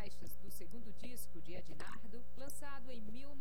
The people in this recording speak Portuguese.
faixas do segundo disco de Ednardo, lançado em 1990.